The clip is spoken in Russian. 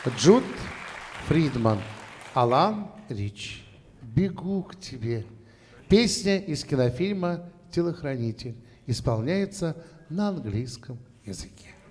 Джуд Фридман, Алан Рич. «Бегу к тебе». Песня из кинофильма «Телохранитель». Исполняется на английском языке.